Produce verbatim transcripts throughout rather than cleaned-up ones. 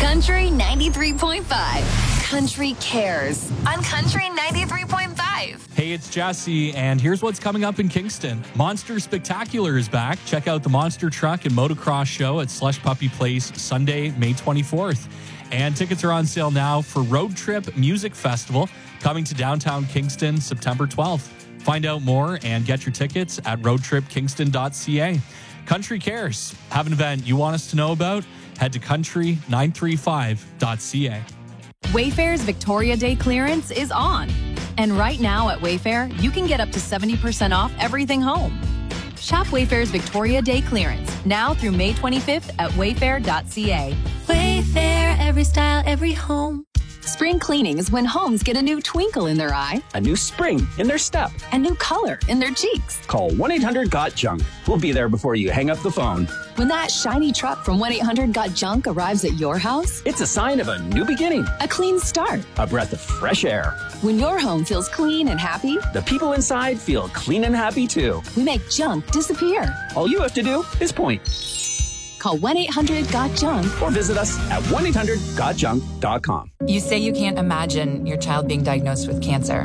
Country ninety-three point five. Country Cares on Country ninety-three point five. Hey, it's Jesse, and here's what's coming up in Kingston. Monster Spectacular is back. Check out the Monster Truck and Motocross Show at Slush Puppy Place Sunday, May twenty-fourth. And tickets are on sale now for Road Trip Music Festival coming to downtown Kingston September twelfth. Find out more and get your tickets at road trip kingston dot c a. Country Cares. Have an event you want us to know about? Head to country nine three five dot c a. Wayfair's Victoria Day clearance is on. And right now at Wayfair, you can get up to seventy percent off everything home. Shop Wayfair's Victoria Day clearance now through May twenty-fifth at wayfair dot c a. Wayfair, every style, every home. Spring cleaning is when homes get a new twinkle in their eye, a new spring in their step, a new color in their cheeks. Call one eight hundred got junk. We'll be there before you hang up the phone. When that shiny truck from one eight hundred got junk arrives at your house, it's a sign of a new beginning, a clean start, a breath of fresh air. When your home feels clean and happy, the people inside feel clean and happy too. We make junk disappear. All you have to do is point. Call one eight hundred got junk or visit us at one eight hundred got junk dot com. You say you can't imagine your child being diagnosed with cancer,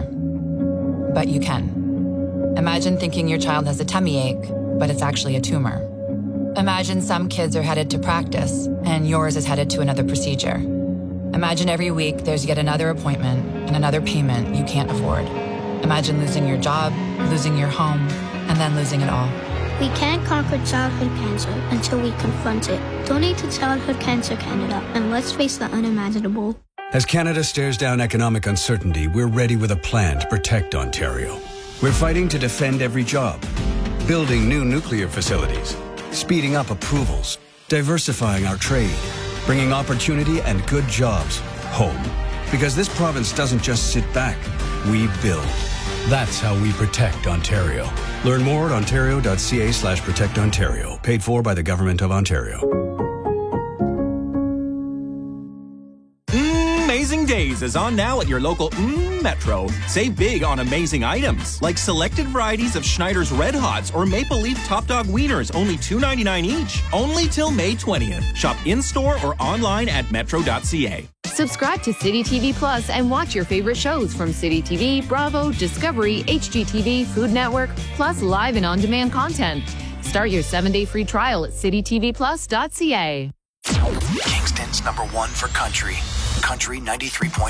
but you can. Imagine thinking your child has a tummy ache, but it's actually a tumor. Imagine some kids are headed to practice and yours is headed to another procedure. Imagine every week there's yet another appointment and another payment you can't afford. Imagine losing your job, losing your home, and then losing it all. We can't conquer childhood cancer until we confront it. Donate to Childhood Cancer Canada and let's face the unimaginable. As Canada stares down economic uncertainty, we're ready with a plan to protect Ontario. We're fighting to defend every job, building new nuclear facilities, speeding up approvals, diversifying our trade, bringing opportunity and good jobs home. Because this province doesn't just sit back, we build. That's how we protect Ontario. Learn more at ontario dot c a slash protect Ontario. Paid for by the Government of Ontario. Amazing Days is on now at your local mm, Metro. Save big on amazing items, like selected varieties of Schneider's Red Hots or Maple Leaf Top Dog Wieners, only two ninety-nine each. Only till May twentieth. Shop in-store or online at metro dot c a. Subscribe to City T V Plus and watch your favorite shows from City T V, Bravo, Discovery, H G T V, Food Network, plus live and on-demand content. Start your seven-day free trial at city t v plus dot c a. Kingston's number one for country. Country ninety-three point five.